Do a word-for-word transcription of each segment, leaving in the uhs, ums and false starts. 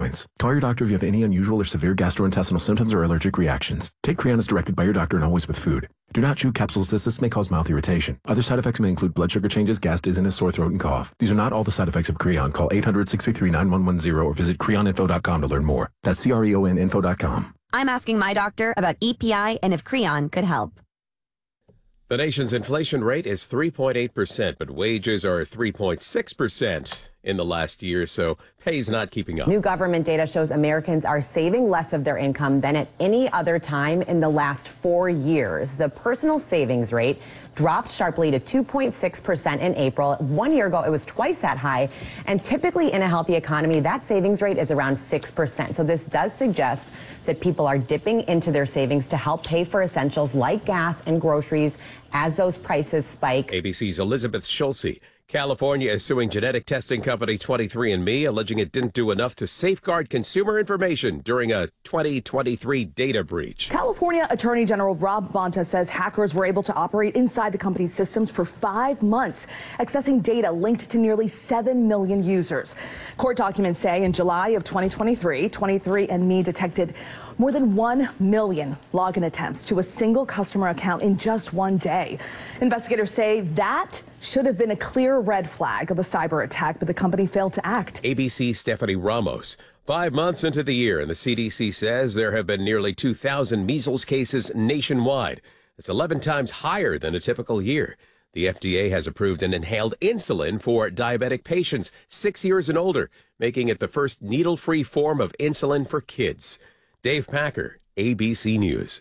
guidelines. Call your doctor if you have any unusual or severe gastrointestinal symptoms or allergic reactions. Take Creon as directed by your doctor and always with food. Do not chew capsules as this may cause mouth irritation. Other side effects may include blood sugar changes, gas, dizziness, sore throat, and cough. These are not all the side effects of Creon. Call eight hundred, six three three, nine one one zero or visit creon info dot com to learn more. That's C R E O N info dot com. I'm asking my doctor about E P I and if Creon could help. The nation's inflation rate is three point eight percent, but wages are three point six percent in the last year, so pay's not keeping up. New government data shows Americans are saving less of their income than at any other time in the last four years. The personal savings rate dropped sharply to two point six percent in April. One year ago, it was twice that high. And typically in a healthy economy, that savings rate is around six percent. So this does suggest that people are dipping into their savings to help pay for essentials like gas and groceries as those prices spike. A B C's Elizabeth Schulze. California is suing genetic testing company twenty-three and me, alleging it didn't do enough to safeguard consumer information during a twenty twenty-three data breach. California Attorney General Rob Bonta says hackers were able to operate inside the company's systems for five months, accessing data linked to nearly seven million users. Court documents say in July of twenty twenty-three, twenty-three and me detected more than one million login attempts to a single customer account in just one day. Investigators say that should have been a clear red flag of a cyber attack, but the company failed to act. A B C's Stephanie Ramos. Five months into the year, and the C D C says there have been nearly two thousand measles cases nationwide. That's eleven times higher than a typical year. The F D A has approved an inhaled insulin for diabetic patients six years and older, making it the first needle-free form of insulin for kids. Dave Packer, A B C News.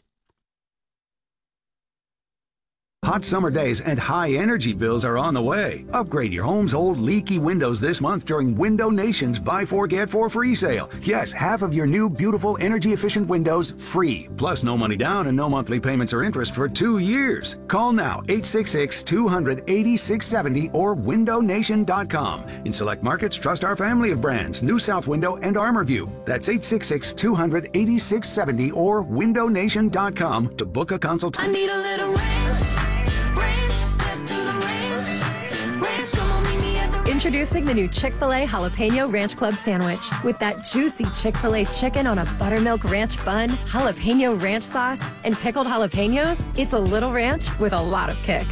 Hot summer days and high energy bills are on the way. Upgrade your home's old leaky windows this month during Window Nation's Buy Four Get Four free sale. Yes, half of your new beautiful energy efficient windows free. Plus no money down and no monthly payments or interest for two years. Call now eight six six, two hundred, eighty-six seventy or window nation dot com. In select markets, trust our family of brands, New South Window and ArmorView. That's eight six six, two hundred, eighty-six seventy or window nation dot com to book a consultation. I need a little range. Introducing the new Chick-fil-A Jalapeno Ranch Club Sandwich. With that juicy Chick-fil-A chicken on a buttermilk ranch bun, jalapeno ranch sauce, and pickled jalapenos, it's a little ranch with a lot of kick.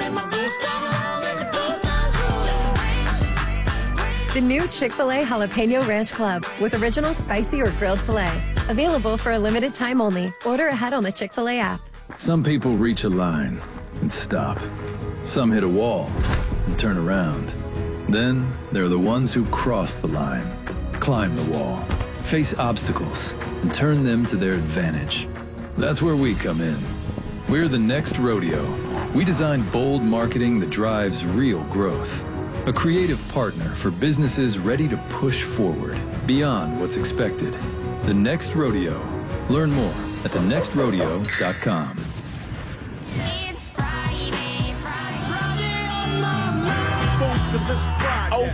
The new Chick-fil-A Jalapeno Ranch Club with original spicy or grilled filet. Available for a limited time only. Order ahead on the Chick-fil-A app. Some people reach a line and stop. Some hit a wall and turn around. Then there are the ones who cross the line, climb the wall, face obstacles, and turn them to their advantage. That's where we come in. We're the Next Rodeo. We design bold marketing that drives real growth. A creative partner for businesses ready to push forward beyond what's expected. The Next Rodeo. Learn more at the next rodeo dot com. It's Friday, Friday, Friday on my mind. Cause it's Friday. Oh.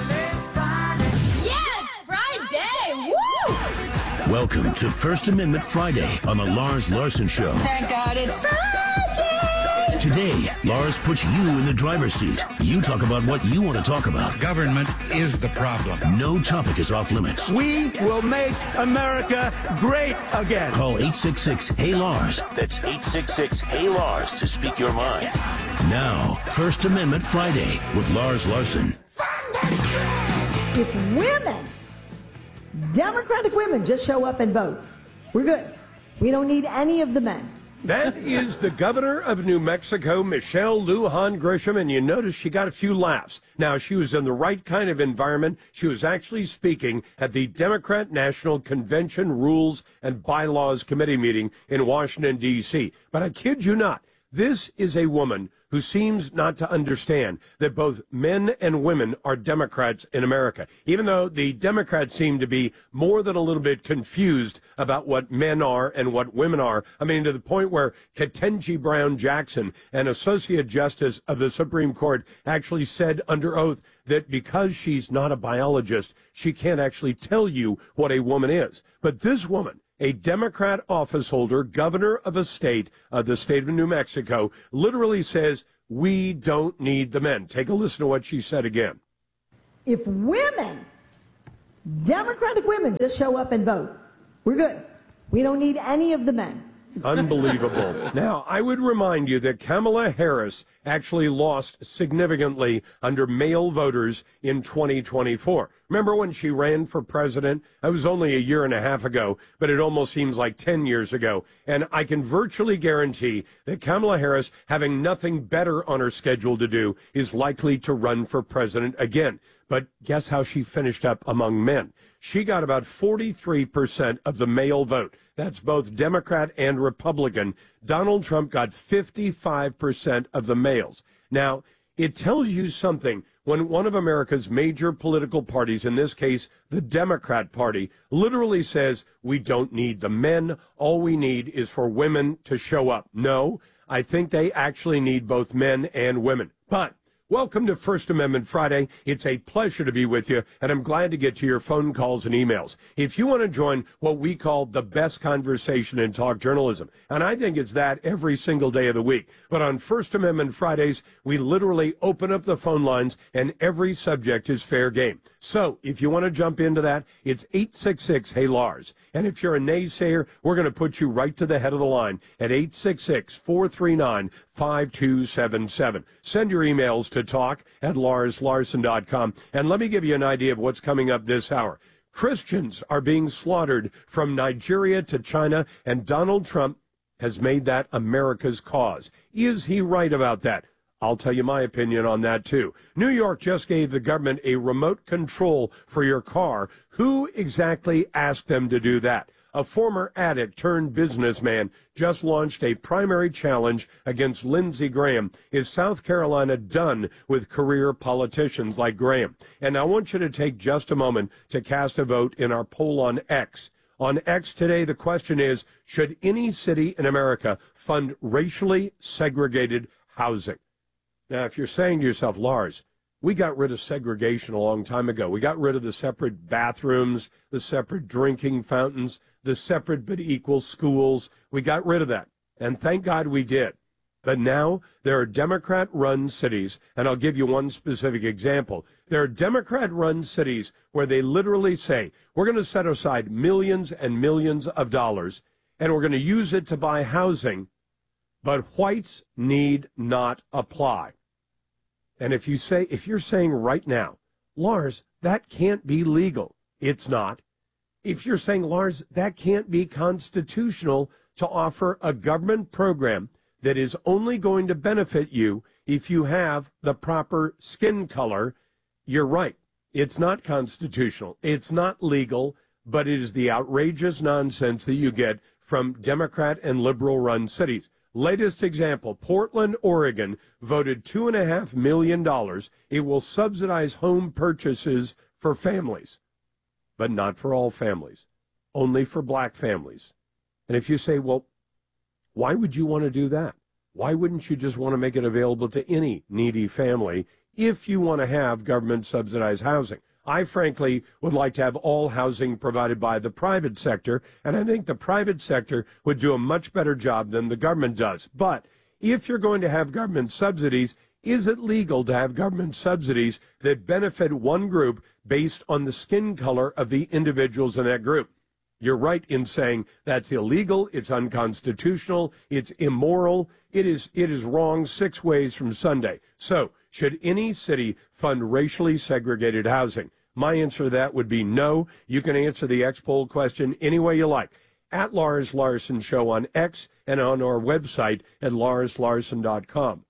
Yeah, it's Friday. Woo! Welcome to First Amendment Friday on the Lars Larson Show. Thank God it's Friday. Today, Lars puts you in the driver's seat. You talk about what you want to talk about. Government is the problem. No topic is off limits. We will make America great again. Call eight six six, H E Y, Lars. That's eight six six, H E Y, Lars to speak your mind. Now, First Amendment Friday with Lars Larson. If women, Democratic women, just show up and vote, we're good. We don't need any of the men. That is the governor of New Mexico, Michelle Lujan Grisham, and you notice she got a few laughs. Now, she was in the right kind of environment. She was actually speaking at the Democrat National Convention Rules and Bylaws Committee meeting in Washington, D C But I kid you not, this is a woman who seems not to understand that both men and women are Democrats in America, even though the Democrats seem to be more than a little bit confused about what men are and what women are. I mean, to the point where Ketanji Brown Jackson, an Associate Justice of the Supreme Court, actually said under oath that because she's not a biologist, she can't actually tell you what a woman is. But this woman, a Democrat office holder, governor of a state, uh, the state of New Mexico, literally says, we don't need the men. Take a listen to what she said again. If women, Democratic women just show up and vote. We're good. We don't need any of the men. Unbelievable. Now, I would remind you that Kamala Harris actually lost significantly under male voters in twenty twenty-four. Remember when she ran for president? It was only a year and a half ago, but it almost seems like ten years ago. And I can virtually guarantee that Kamala Harris, having nothing better on her schedule to do, is likely to run for president again. But guess how she finished up among men? She got about forty-three percent of the male vote. That's both Democrat and Republican. Donald Trump got fifty-five percent of the males. Now, it tells you something when one of America's major political parties, in this case, the Democrat Party, literally says, we don't need the men. All we need is for women to show up. No, I think they actually need both men and women. But welcome to First Amendment Friday. It's a pleasure to be with you, and I'm glad to get to your phone calls and emails. If you want to join what we call the best conversation in talk journalism, and I think it's that every single day of the week, but on First Amendment Fridays, we literally open up the phone lines, and every subject is fair game. So if you want to jump into that, it's eight six six, hey Lars. And if you're a naysayer, we're going to put you right to the head of the line at eight six six, four three nine, five two seven seven. Send your emails to talk at lars larson dot com. And let me give you an idea of what's coming up this hour. Christians are being slaughtered from Nigeria to China, and Donald Trump has made that America's cause. Is he right about that? I'll tell you my opinion on that, too. New York just gave the government a remote control for your car. Who exactly asked them to do that? A former addict turned businessman just launched a primary challenge against Lindsey Graham. Is South Carolina done with career politicians like Graham? And I want you to take just a moment to cast a vote in our poll on X. On X today, the question is, should any city in America fund racially segregated housing? Now, if you're saying to yourself, Lars, we got rid of segregation a long time ago. We got rid of the separate bathrooms, the separate drinking fountains, the separate but equal schools. We got rid of that. And thank God we did. But now there are Democrat-run cities, and I'll give you one specific example. There are Democrat-run cities where they literally say, we're going to set aside millions and millions of dollars, and we're going to use it to buy housing, but whites need not apply. And if you say, if you're saying right now, Lars, that can't be legal, it's not. If you're saying, Lars, that can't be constitutional to offer a government program that is only going to benefit you if you have the proper skin color, you're right. It's not constitutional. It's not legal, but it is the outrageous nonsense that you get from Democrat and liberal-run cities. Latest example, Portland, Oregon voted two point five million dollars. It will subsidize home purchases for families, but not for all families, only for black families. And if you say, well, why would you want to do that? Why wouldn't you just want to make it available to any needy family if you want to have government subsidized housing? I, frankly, would like to have all housing provided by the private sector, and I think the private sector would do a much better job than the government does. But if you're going to have government subsidies, is it legal to have government subsidies that benefit one group based on the skin color of the individuals in that group? You're right in saying that's illegal, it's unconstitutional, it's immoral, it is it is wrong six ways from Sunday. So, should any city fund racially segregated housing? My answer to that would be no. You can answer the X poll question any way you like. At Lars Larson Show on X and on our website at lars larson dot com.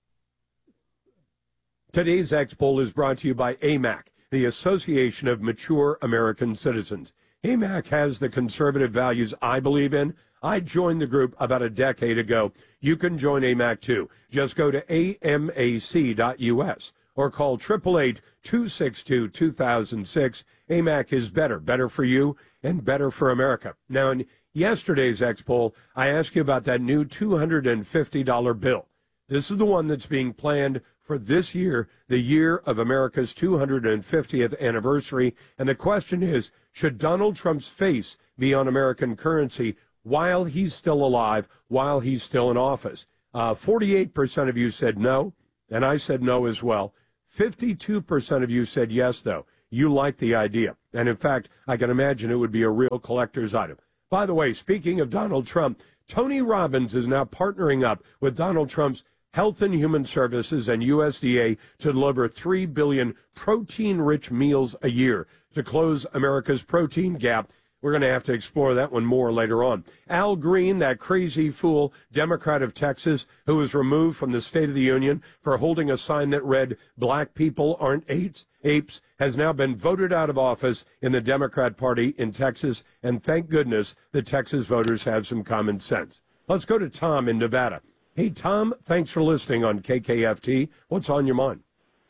Today's X poll is brought to you by A M A C, the Association of Mature American Citizens. A M A C has the conservative values I believe in. I joined the group about a decade ago. You can join A M A C too. Just go to A M A C dot U S or call eight eight eight, two six two, two thousand six. A M A C is better, better for you and better for America. Now, in yesterday's X poll, I asked you about that new two hundred fifty dollar bill. This is the one that's being planned for this year, the year of America's two hundred fiftieth anniversary. And the question is, should Donald Trump's face be on American currency while he's still alive, while he's still in office? Uh, forty-eight percent of you said no, and I said no as well. fifty-two percent of you said yes, though. you like the idea. And in fact, I can imagine it would be a real collector's item. By the way, speaking of Donald Trump, Tony Robbins is now partnering up with Donald Trump's Health and Human Services and U S D A to deliver three billion protein-rich meals a year to close America's protein gap. We're going to have to explore that one more later on. Al Green, that crazy fool Democrat of Texas who was removed from the State of the Union for holding a sign that read, "Black people aren't apes," apes, has now been voted out of office in the Democrat Party in Texas. And thank goodness the Texas voters have some common sense. Let's go to Tom in Nevada. Hey, Tom, thanks for listening on K K F T. What's on your mind?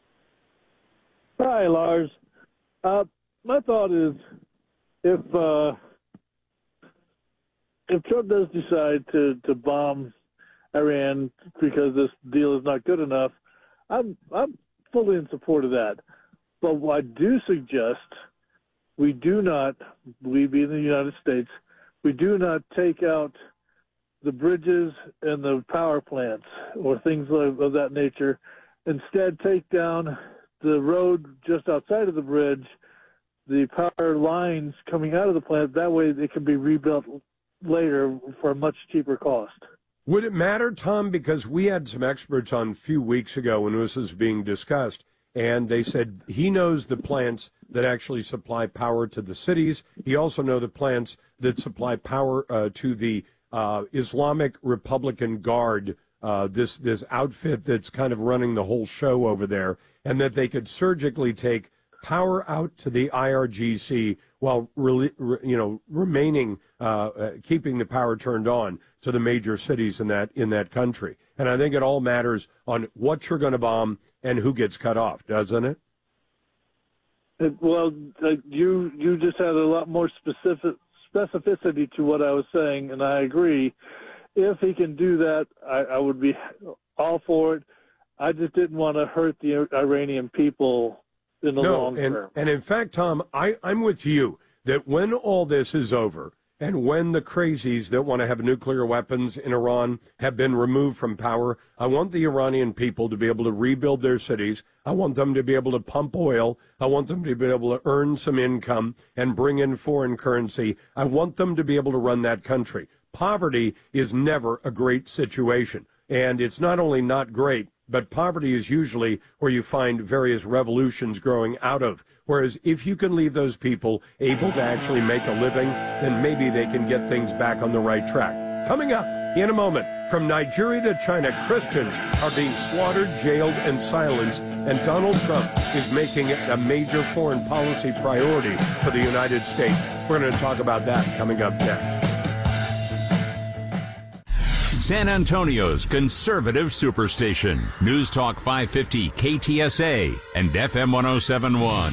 Hi, Lars. Uh, my thought is, if uh, if Trump does decide to, to bomb Iran because this deal is not good enough, I'm I'm fully in support of that. But I do suggest we do not, we being the United States, we do not take out the bridges and the power plants or things of, of that nature. Instead, take down the road just outside of the bridge, the power lines coming out of the plant. That way they can be rebuilt later for a much cheaper cost. Would it matter, Tom, because we had some experts on a few weeks ago when this was being discussed, and they said he knows the plants that actually supply power to the cities. He also knows the plants that supply power uh, to the uh, Islamic Republican Guard, uh, this this outfit that's kind of running the whole show over there, and that they could surgically take power out to the I R G C while re, re, you know remaining uh, uh, keeping the power turned on to the major cities in that in that country. And I think it all matters on what you're going to bomb and who gets cut off, doesn't it? it well, uh, you you just had a lot more specific specificity to what I was saying, and I agree. If he can do that, I, I would be all for it. I just didn't want to hurt the Iranian people in the no, long and, term. And in fact, Tom, I, I'm with you that when all this is over and when the crazies that want to have nuclear weapons in Iran have been removed from power, I want the Iranian people to be able to rebuild their cities. I want them to be able to pump oil. I want them to be able to earn some income and bring in foreign currency. I want them to be able to run that country. Poverty is never a great situation. And it's not only not great, but poverty is usually where you find various revolutions growing out of. Whereas if you can leave those people able to actually make a living, then maybe they can get things back on the right track. Coming up in a moment, from Nigeria to China, Christians are being slaughtered, jailed, and silenced, and Donald Trump is making it a major foreign policy priority for the United States. We're going to talk about that coming up next. San Antonio's conservative superstation. News Talk five fifty K T S A and F M one oh seven point one.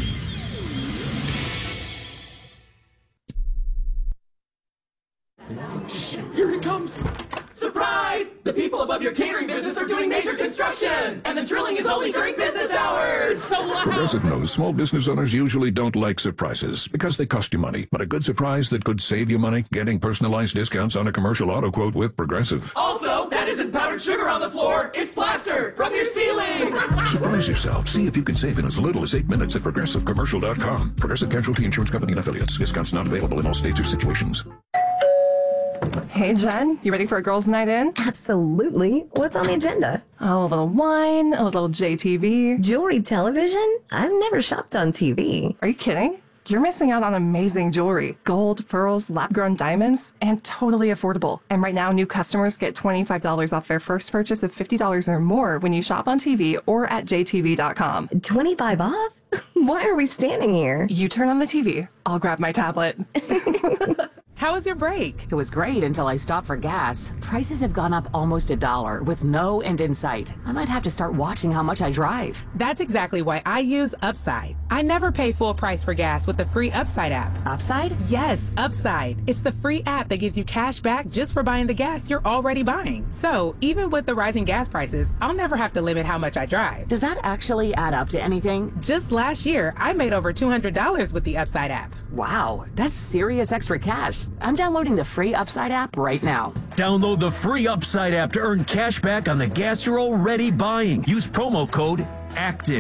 Shh, here it comes. Surprise! The people above your catering business are doing major construction, and the drilling is only during business hours. So loud. Progressive knows small business owners usually don't like surprises because they cost you money. But a good surprise that could save you money, getting personalized discounts on a commercial auto quote with Progressive. Also, that isn't powdered sugar on the floor. It's plaster from your ceiling. Surprise yourself. See if you can save in as little as eight minutes at progressive commercial dot com. Progressive Casualty Insurance Company and Affiliates. Discounts not available in all states or situations. Hey, Jen, you ready for a girls' night in? Absolutely. What's on the agenda? Oh, a little wine, a little J T V. Jewelry television? I've never shopped on T V. Are you kidding? You're missing out on amazing jewelry. Gold, pearls, lab-grown diamonds, and totally affordable. And right now, new customers get twenty-five dollars off their first purchase of fifty dollars or more when you shop on T V or at J T V dot com. twenty-five off? Why are we standing here? You turn on the T V. I'll grab my tablet. How was your break? It was great until I stopped for gas. Prices have gone up almost a dollar with no end in sight. I might have to start watching how much I drive. That's exactly why I use Upside. I never pay full price for gas with the free Upside app. Upside? Yes, Upside. It's the free app that gives you cash back just for buying the gas you're already buying. So even with the rising gas prices, I'll never have to limit how much I drive. Does that actually add up to anything? Just last year, I made over two hundred dollars with the Upside app. Wow, that's serious extra cash. I'm downloading the free Upside app right now. Download the free Upside app to earn cash back on the gas you're already buying. Use promo code ACTIVE.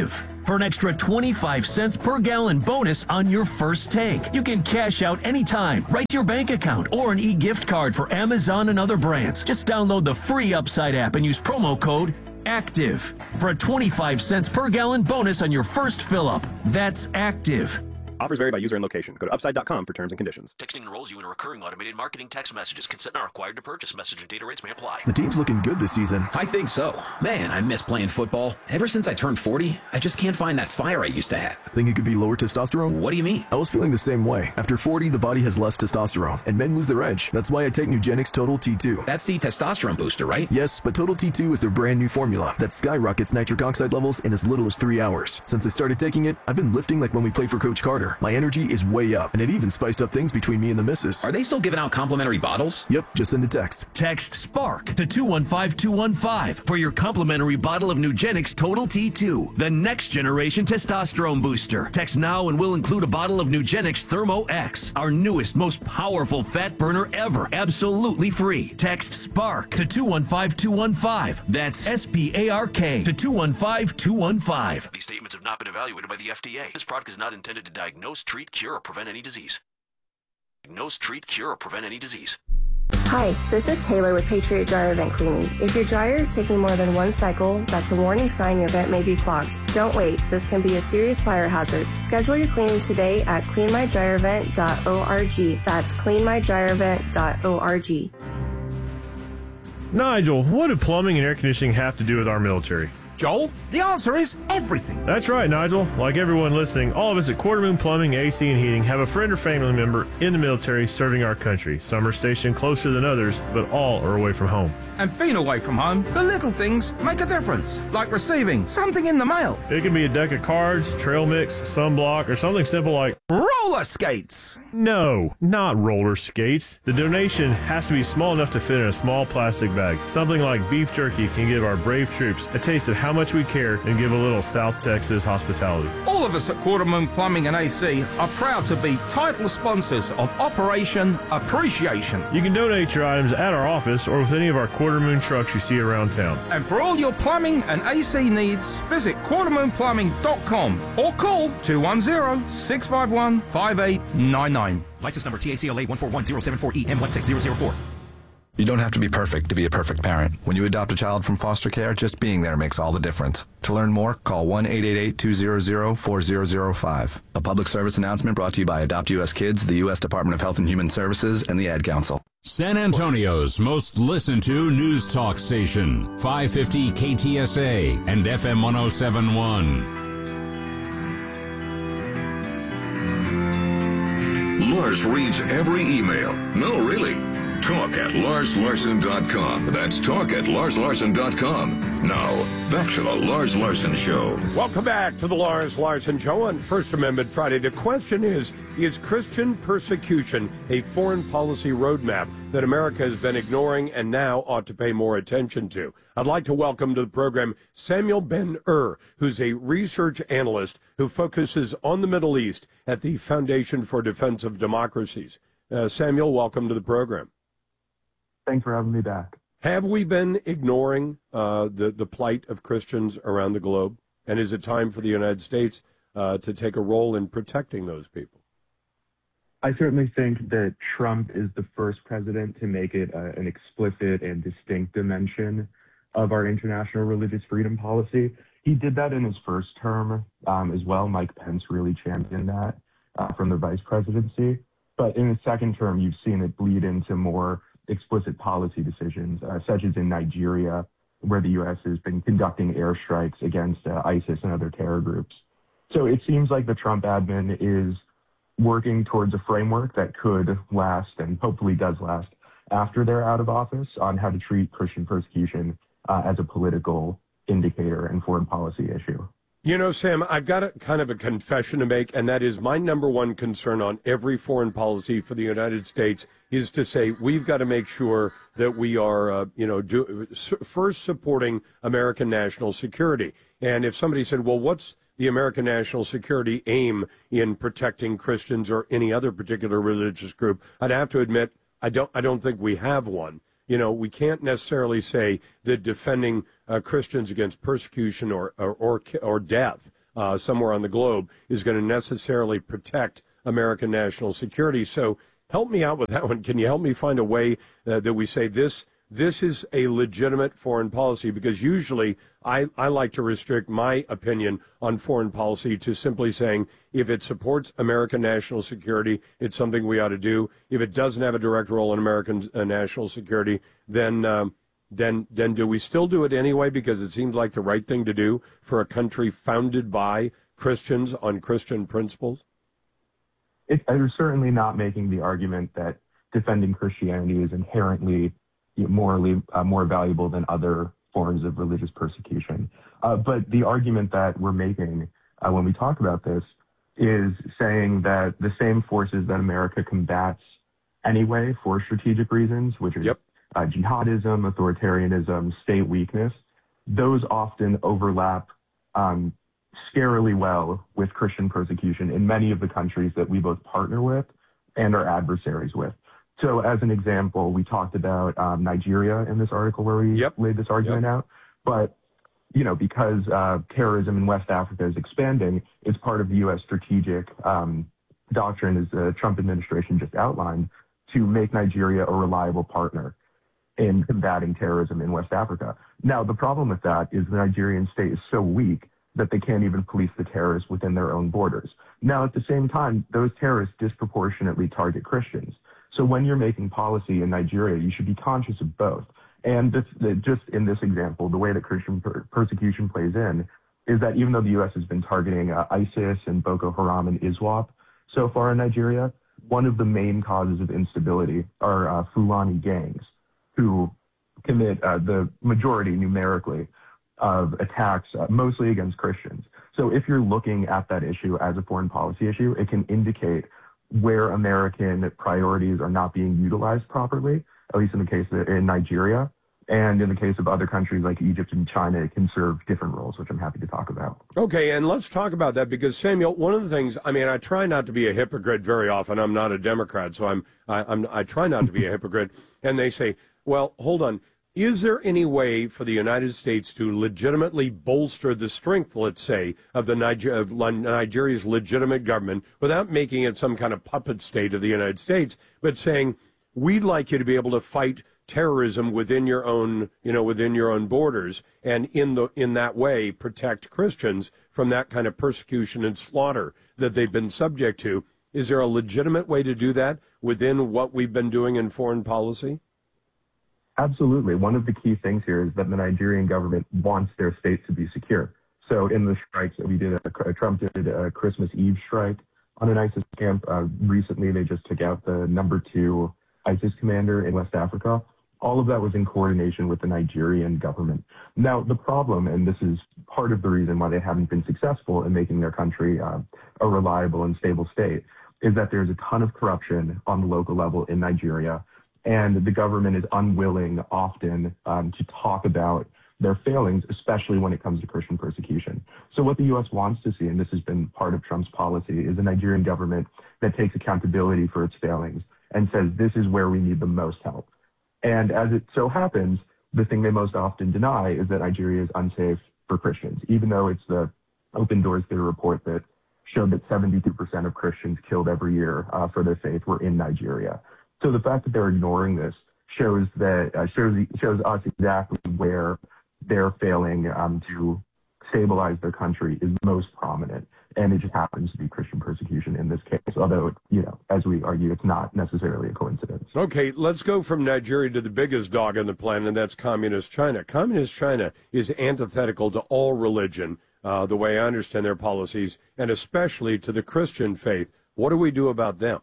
for an extra twenty-five cents per gallon bonus on your first tank. You can cash out anytime, right to your bank account, or an e-gift card for Amazon and other brands. Just download the free Upside app and use promo code ACTIVE for a twenty-five cents per gallon bonus on your first fill-up. That's ACTIVE. Offers vary by user and location. Go to upside dot com for terms and conditions. Texting enrolls you in a recurring automated marketing text messages. Consent not required to purchase. Message and data rates may apply. The team's looking good this season. I think so. Man, I miss playing football. Ever since I turned forty, I just can't find that fire I used to have. Think it could be lower testosterone? What do you mean? I was feeling the same way. After forty, the body has less testosterone, and men lose their edge. That's why I take Nugenix Total T two. That's the testosterone booster, right? Yes, but Total T two is their brand new formula that skyrockets nitric oxide levels in as little as three hours. Since I started taking it, I've been lifting like when we played for Coach Carter. My energy is way up, and it even spiced up things between me and the missus. Are they still giving out complimentary bottles? Yep, just send a text. Text SPARK to two one five two one five for your complimentary bottle of Nugenix Total T two, the next generation testosterone booster. Text now and we'll include a bottle of Nugenix Thermo X, our newest, most powerful fat burner ever, absolutely free. Text SPARK to two one five two one five. That's S P A R K to two one five two one five. These statements have not been evaluated by the F D A. This product is not intended to diagnose, treat, cure, or prevent any disease. Diagnose, treat, cure, or prevent any disease. Hi, this is Taylor with Patriot Dryer Vent Cleaning. If your dryer is taking more than one cycle, that's a warning sign your vent may be clogged. Don't wait. This can be a serious fire hazard. Schedule your cleaning today at clean my dryer vent dot org. That's clean my dryer vent dot org. Nigel, what do plumbing and air conditioning have to do with our military? Joel, the answer is everything. That's right, Nigel. Like everyone listening, all of us at Quarter Moon Plumbing, A C and Heating have a friend or family member in the military serving our country. Some are stationed closer than others, but all are away from home. And being away from home, the little things make a difference, like receiving something in the mail. It can be a deck of cards, trail mix, sunblock, or something simple like roller skates. No, not roller skates. The donation has to be small enough to fit in a small plastic bag. Something like beef jerky can give our brave troops a taste of how much we care and give a little South Texas hospitality. All of us at Quarter Moon Plumbing and A C are proud to be title sponsors of Operation Appreciation. You can donate your items at our office or with any of our Quarter Moon trucks you see around town. And for all your plumbing and A C needs, visit quarter moon plumbing dot com or call two one zero, six five one, five eight nine nine. License number T A C L A one four one zero seven four E M one six zero zero four. You don't have to be perfect to be a perfect parent. When you adopt a child from foster care, just being there makes all the difference. To learn more, call one eight eight eight, two zero zero, four zero zero five. A public service announcement brought to you by Adopt U S Kids, the U S Department of Health and Human Services, and the Ad Council. San Antonio's most listened to news talk station, five fifty K T S A and F M one oh seven point one. Lars reads every email. No, really. Talk at lars larson dot com. That's talk at lars larson dot com. Now, back to the Lars Larson Show. Welcome back to the Lars Larson Show on First Amendment Friday. The question is, is Christian persecution a foreign policy roadmap that America has been ignoring and now ought to pay more attention to? I'd like to welcome to the program Samuel Ben-Ur, who's a research analyst who focuses on the Middle East at the Foundation for Defense of Democracies. Uh, Samuel, welcome to the program. Thanks for having me back. Have we been ignoring uh, the, the plight of Christians around the globe? And is it time for the United States uh, to take a role in protecting those people? I certainly think that Trump is the first president to make it uh, an explicit and distinct dimension of our international religious freedom policy. He did that in his first term um, as well. Mike Pence really championed that uh, from the vice presidency. But in his second term, you've seen it bleed into more explicit policy decisions, uh, such as in Nigeria, where the U S has been conducting airstrikes against uh, ISIS and other terror groups. So it seems like the Trump admin is working towards a framework that could last, and hopefully does last, after they're out of office, on how to treat Christian persecution uh, as a political indicator and foreign policy issue. You know, Sam, I've got a kind of a confession to make, and that is my number one concern on every foreign policy for the United States is to say we've got to make sure that we are, uh, you know, do, first supporting American national security. And if somebody said, well, what's the American national security aim in protecting Christians or any other particular religious group, I'd have to admit I don't I don't think we have one. You know, we can't necessarily say that defending uh, Christians against persecution or, or or or death uh, somewhere on the globe is going to necessarily protect American national security. So help me out with that one. Can you help me find a way uh, that we say this this is a legitimate foreign policy? Because usually I, I like to restrict my opinion on foreign policy to simply saying if it supports American national security, it's something we ought to do. If it doesn't have a direct role in American uh, national security, then um, then then do we still do it anyway because it seems like the right thing to do for a country founded by Christians on Christian principles? It, I'm certainly not making the argument that defending Christianity is inherently morally uh, more valuable than other forms of religious persecution. Uh, but the argument that we're making uh, when we talk about this is saying that the same forces that America combats anyway for strategic reasons, which is yep. uh, jihadism, authoritarianism, state weakness, those often overlap um, scarily well with Christian persecution in many of the countries that we both partner with and are adversaries with. So as an example, we talked about um, Nigeria in this article where we yep. laid this argument yep. out. But, you know, because uh, terrorism in West Africa is expanding, it's part of the U S strategic um, doctrine, as the Trump administration just outlined, to make Nigeria a reliable partner in combating terrorism in West Africa. Now, the problem with that is the Nigerian state is so weak that they can't even police the terrorists within their own borders. Now, at the same time, those terrorists disproportionately target Christians. So when you're making policy in Nigeria, you should be conscious of both. And this, the, just in this example, the way that Christian per- persecution plays in is that even though the U S has been targeting uh, ISIS and Boko Haram and ISWAP so far in Nigeria, one of the main causes of instability are uh, Fulani gangs who commit uh, the majority numerically of attacks, uh, mostly against Christians. So if you're looking at that issue as a foreign policy issue, it can indicate where American priorities are not being utilized properly, at least in the case of, in Nigeria. And in the case of other countries like Egypt and China, it can serve different roles, which I'm happy to talk about. Okay, and let's talk about that because, Samuel, one of the things, I mean, I try not to be a hypocrite very often. I'm not a Democrat, so I'm, I, I'm, I try not to be a hypocrite. And they say, well, hold on. Is there any way for the United States to legitimately bolster the strength, let's say, of the Niger- of Nigeria's legitimate government without making it some kind of puppet state of the United States, but saying, we'd like you to be able to fight terrorism within your own, you know, within your own borders, and in the in that way protect Christians from that kind of persecution and slaughter that they've been subject to? Is there a legitimate way to do that within what we've been doing in foreign policy? Absolutely. One of the key things here is that the Nigerian government wants their state to be secure. So in the strikes that we did, uh, Trump did a Christmas Eve strike on an ISIS camp. Uh, recently, they just took out the number two ISIS commander in West Africa. All of that was in coordination with the Nigerian government. Now, the problem, and this is part of the reason why they haven't been successful in making their country uh, a reliable and stable state, is that there's a ton of corruption on the local level in Nigeria. And the government is unwilling often um, to talk about their failings, especially when it comes to Christian persecution. So what the U S wants to see, and this has been part of Trump's policy, is a Nigerian government that takes accountability for its failings and says, this is where we need the most help. And as it so happens, the thing they most often deny is that Nigeria is unsafe for Christians, even though it's the Open Doors Theory report that showed that seventy-two percent of Christians killed every year uh, for their faith were in Nigeria. So the fact that they're ignoring this shows that uh, shows shows us exactly where they're failing um, to stabilize their country is most prominent, and it just happens to be Christian persecution in this case. Although, you know, as we argue, it's not necessarily a coincidence. Okay, let's go from Nigeria to the biggest dog on the planet, and that's Communist China. Communist China is antithetical to all religion, uh, the way I understand their policies, and especially to the Christian faith. What do we do about them?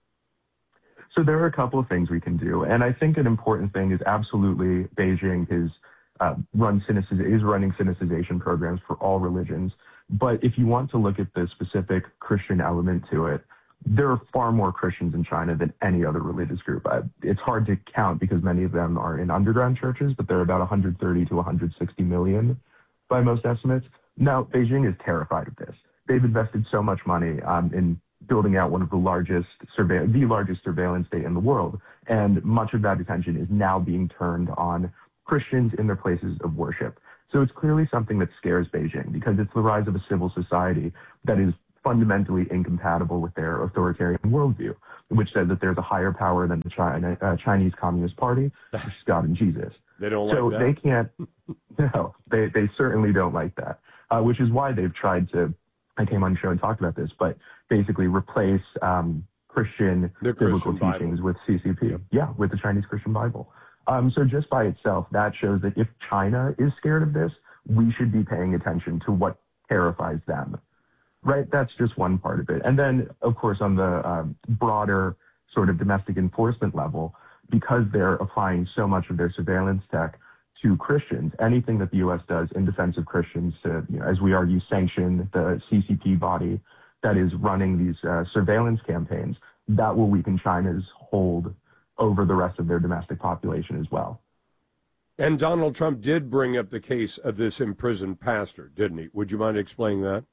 So there are a couple of things we can do. And I think an important thing is absolutely Beijing is, uh, run cynicis- is running cynicization programs for all religions. But if you want to look at the specific Christian element to it, there are far more Christians in China than any other religious group. I, it's hard to count because many of them are in underground churches, but there are about one hundred thirty to one hundred sixty million by most estimates. Now, Beijing is terrified of this. They've invested so much money um, in building out one of the largest surveil- the largest surveillance state in the world. And much of that attention is now being turned on Christians in their places of worship. So it's clearly something that scares Beijing because it's the rise of a civil society that is fundamentally incompatible with their authoritarian worldview, which says that there's a higher power than the China, uh, Chinese Communist Party, which is God and Jesus. They don't so like that. they can't, no, they, they certainly don't like that, uh, which is why they've tried to, I came on the show and talked about this, but basically replace um, Christian the biblical Christian teachings Bible. with C C P. Yep. Yeah, with the Chinese Christian Bible. Um, so just by itself, that shows that if China is scared of this, we should be paying attention to what terrifies them, right? That's just one part of it. And then, of course, on the um, broader sort of domestic enforcement level, because they're applying so much of their surveillance tech to Christians, anything that the U S does in defense of Christians to, you know, as we argue, sanction the C C P body that is running these uh, surveillance campaigns, that will weaken China's hold over the rest of their domestic population as well. And Donald Trump did bring up the case of this imprisoned pastor, didn't he? Would you mind explaining that?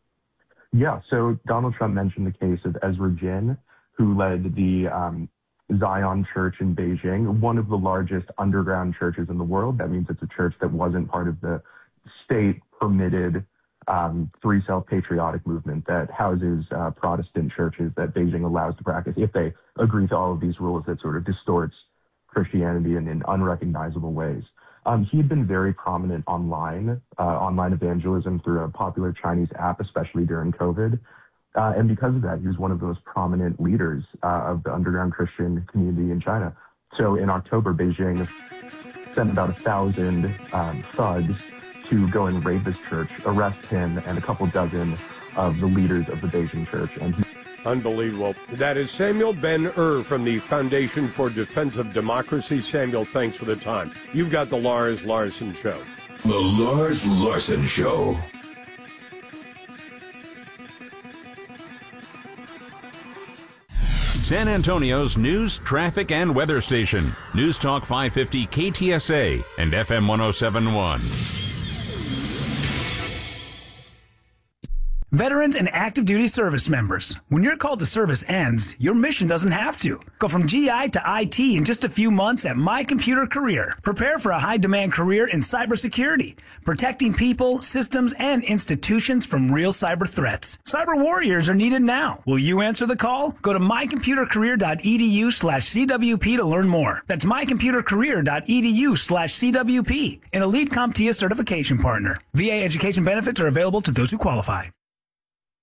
Yeah, so Donald Trump mentioned the case of Ezra Jin, who led the um, Zion Church in Beijing, one of the largest underground churches in the world. That means it's a church that wasn't part of the state-permitted um, Three Self-Patriotic movement that houses uh, Protestant churches that Beijing allows to practice if they agree to all of these rules that sort of distorts Christianity in, in unrecognizable ways. Um, he had been very prominent online, uh, online evangelism through a popular Chinese app, especially during COVID. Uh, and because of that, he was one of those prominent leaders uh, of the underground Christian community in China. So in October, Beijing sent about a thousand um, thugs to go and raid this church, arrest him and a couple dozen of the leaders of the Beijing church. And he Unbelievable. That is Samuel Ben-Ur from the Foundation for Defense of Democracy. Samuel, thanks for the time. You've got the Lars Larson Show. The Lars Larson Show. San Antonio's news, traffic, and weather station. News Talk five fifty K T S A and F M one oh seven point one. Veterans and active duty service members, when your call to service ends, your mission doesn't have to. Go from G I to I T in just a few months at My Computer Career. Prepare for a high-demand career in cybersecurity, protecting people, systems, and institutions from real cyber threats. Cyber warriors are needed now. Will you answer the call? Go to mycomputercareer.edu slash CWP to learn more. That's mycomputercareer.edu slash CWP, an elite CompTIA certification partner. V A education benefits are available to those who qualify.